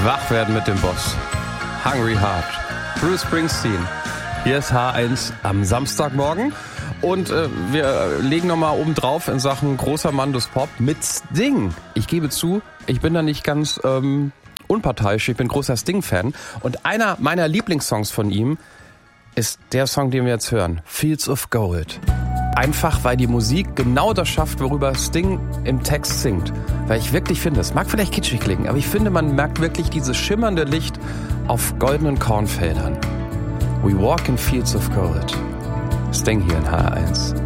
Wach werden mit dem Boss. Hungry Heart. Bruce Springsteen. Hier ist H1 am Samstagmorgen. Und wir legen nochmal oben drauf in Sachen großer Mann des Pop mit Sting. Ich gebe zu, ich bin da nicht ganz unparteiisch. Ich bin großer Sting-Fan. Und einer meiner Lieblingssongs von ihm ist der Song, den wir jetzt hören. Fields of Gold. Einfach, weil die Musik genau das schafft, worüber Sting im Text singt. Weil ich wirklich finde, es mag vielleicht kitschig klingen, aber ich finde, man merkt wirklich dieses schimmernde Licht auf goldenen Kornfeldern. We walk in fields of gold. Sting hier in HR1.